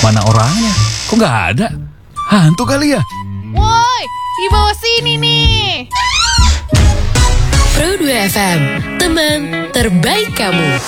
Mana orangnya? Kok nggak ada? Hantu kali ya? Woi, di bawah sini nih. Pro 2 FM, teman terbaik kamu.